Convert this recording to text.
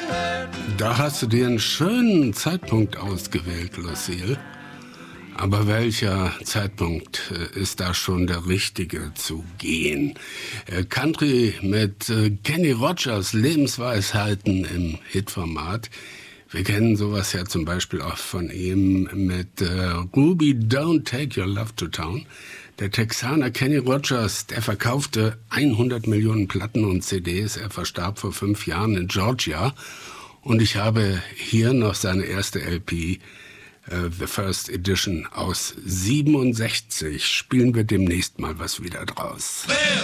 Da hast du dir einen schönen Zeitpunkt ausgewählt, Lucille. Aber welcher Zeitpunkt ist da schon der richtige zu gehen? Country mit Kenny Rogers, Lebensweisheiten im Hitformat. Wir kennen sowas ja zum Beispiel auch von ihm mit Ruby, Don't Take Your Love to Town. Der Texaner Kenny Rogers, der verkaufte 100 Millionen Platten und CDs. Er verstarb vor 5 Jahren in Georgia. Und ich habe hier noch seine erste LP, The First Edition aus 67. Spielen wir demnächst mal was wieder draus.